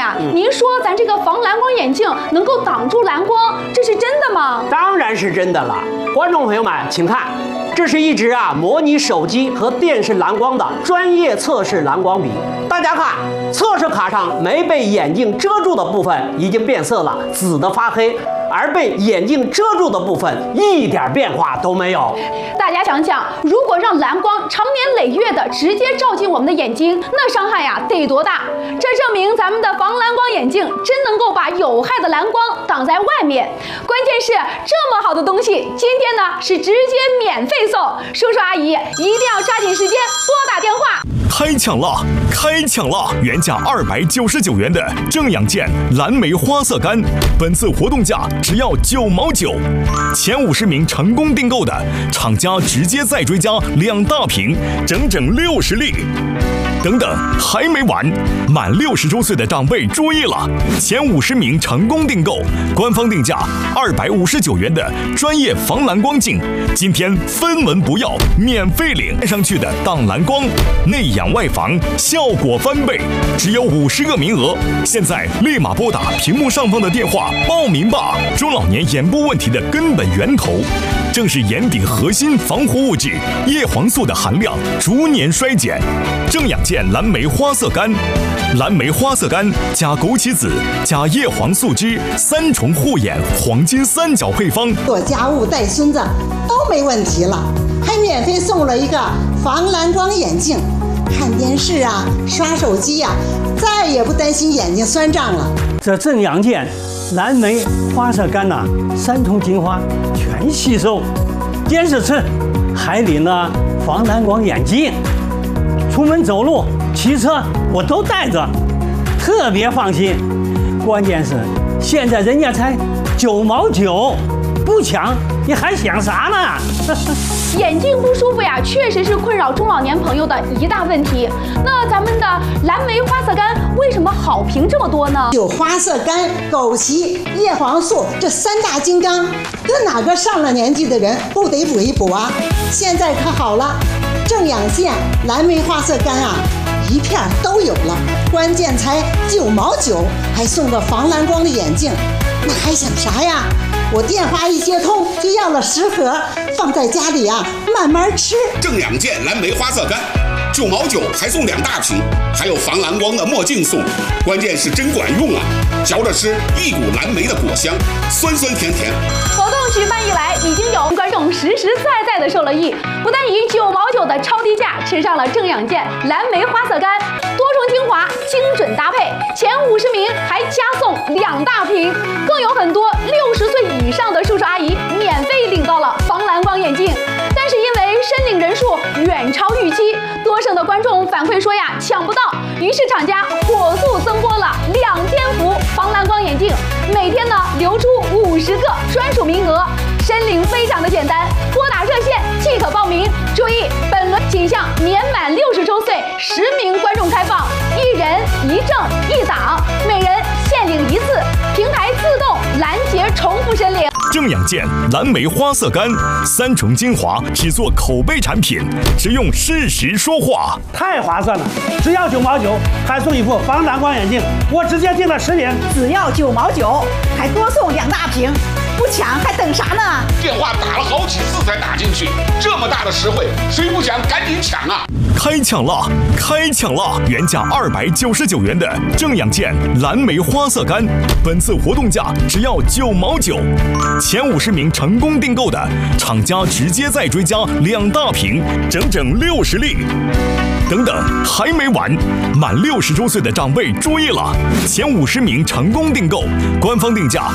呀，您说咱这个防蓝光眼镜能够挡住蓝光，这是真的吗？ 当然是真的了。观众朋友们，请看，这是一支模拟手机和电视蓝光的专业测试蓝光笔。大家看，测试卡上没被眼镜遮住的部分已经变色了，紫的发黑，而被眼镜遮住的部分一点变化都没有。 大家想想，如果让蓝光长年累月的直接照进我们的眼睛，那伤害呀得多大？这证明咱们的防蓝光眼镜真能够把有害的蓝光挡在外面。关键是这么好的东西，今天呢是直接免费送，叔叔阿姨一定要抓紧时间拨打电话。 开抢了！开抢了！原价299元的正氧健蓝莓花色干，本次活动价只要9毛9。前50名成功订购的，厂家直接再追加2大瓶，整整60粒。等等，还没完！满60周岁的长辈注意了，前50名成功订购，官方定价259元的专业防蓝光镜，今天分文不要，免费领。戴上去的挡蓝光，内氧外防，效果翻倍，只有50个名额。现在立马拨打屏幕上方的电话报名吧！中老年眼部问题的根本源头，正是眼底核心防护物质叶黄素的含量逐年衰减。正氧健蓝莓花色干，蓝莓花色干加枸杞子加叶黄素汁3重护眼黄金3角配方， 做家务带孙子都没问题了，还免费送了一个防蓝光眼镜，看电视刷手机再也不担心眼睛酸胀了。 这正氧健蓝莓花色干3重精华全吸收，电视吃还领了防蓝光眼镜，出门走路骑车我都带着，特别放心。关键是现在人家才9毛9，不抢你还想啥呢？ 眼睛不舒服呀，确实是困扰中老年朋友的一大问题。那咱们的蓝莓花色干为什么好评这么多呢？ 有花色干、枸杞、叶黄素这3大金刚，跟哪个上了年纪的人不得补一补啊？现在可好了，正氧健蓝莓花色干一片都有了，关键才9毛9，还送个防蓝光的眼镜，那还想啥呀？我电话一接通就要了10盒，放在家里慢慢吃。 正氧健蓝莓花色干9毛9，还送2大瓶，还有防蓝光的墨镜送，关键是真管用嚼着吃一股蓝莓的果香，酸酸甜甜。 活动举办以来，已经有观众实实在在的受了益，不但以9毛9的超低价吃上了正氧健蓝莓花色干，多重精华精准搭配，前50名还加送2大瓶，更有很多60岁以上的叔叔阿姨免费领到了防蓝光眼镜。但是因为申领人数远超预期，多省的观众反馈说抢不到，于是厂家火速增拨了2天服防蓝光眼镜，每天留出50个专属名额，申领非常的简单，拨打热线即可报名。注意，本轮仅向年满60周岁10名观众开放，1人1证1档，每人限领1次，平台自动拦截重复申领。 正氧健蓝莓花色干3重精华只做口碑产品，只用事实说话， 太划算了！只要9毛9，还送一副防蓝光眼镜，我直接订了10瓶， 只要9毛9，还多送2大瓶，不抢还等啥呢？ 电话打了好几次才打进去，这么大的实惠，谁不抢赶紧抢啊！ 开抢了！开抢了！原价299元的正氧健蓝莓花色干，本次活动价只要9毛9。前50名成功订购的，厂家直接再追加2大瓶，整整60粒。等等，还没完！满60周岁的长辈注意了，前50名成功订购，官方定价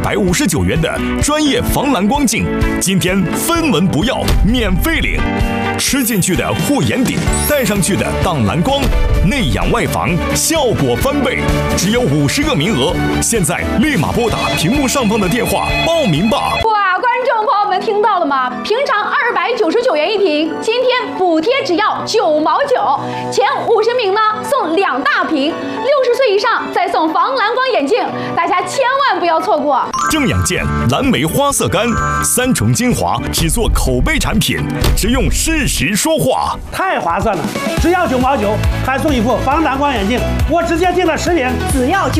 259元的专业防蓝光镜，今天分文不要，免费领。吃进去的护眼底，戴上去的挡蓝光，内氧外防，效果翻倍，只有50个名额，现在立马拨打屏幕上方的电话报名吧！ 哇，观众朋友们听到了吗？平常299元一瓶，今天补贴只要9毛9，前50名送2大瓶，60岁以上再送防蓝光眼镜，大家千万不要错过。 正氧健蓝莓花色干3重精华只做口碑产品，只用事实说话， 太划算了！只要9毛9，还送一副防蓝光眼镜，我直接订了10瓶， 只要9